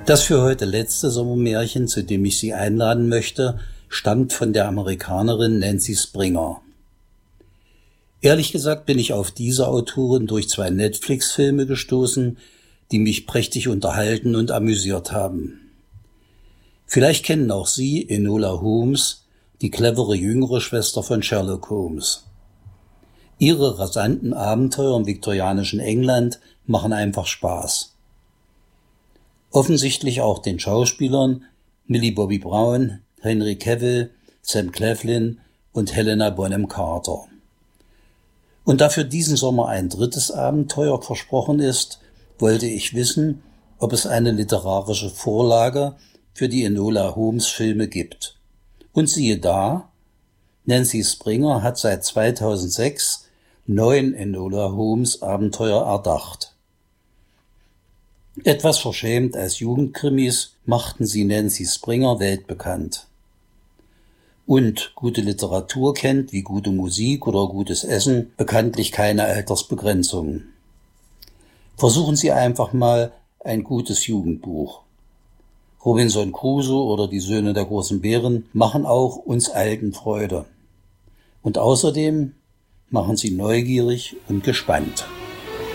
Das für heute letzte Sommermärchen, zu dem ich Sie einladen möchte, stammt von der Amerikanerin Nancy Springer. Ehrlich gesagt bin ich auf diese Autorin durch 2 Netflix-Filme gestoßen, die mich prächtig unterhalten und amüsiert haben. Vielleicht kennen auch Sie Enola Holmes, die clevere jüngere Schwester von Sherlock Holmes. Ihre rasanten Abenteuer im viktorianischen England machen einfach Spaß. Offensichtlich auch den Schauspielern Millie Bobby Brown, Henry Cavill, Sam Claflin und Helena Bonham Carter. Und da für diesen Sommer ein 3. Abenteuer versprochen ist, wollte ich wissen, ob es eine literarische Vorlage für die Enola Holmes Filme gibt. Und siehe da, Nancy Springer hat seit 2006 9 Enola Holmes Abenteuer erdacht. Etwas verschämt als Jugendkrimis machten sie Nancy Springer weltbekannt. Und gute Literatur kennt, wie gute Musik oder gutes Essen, bekanntlich keine Altersbegrenzungen. Versuchen Sie einfach mal ein gutes Jugendbuch. Robinson Crusoe oder die Söhne der großen Bären machen auch uns Alten Freude. Und außerdem machen sie neugierig und gespannt.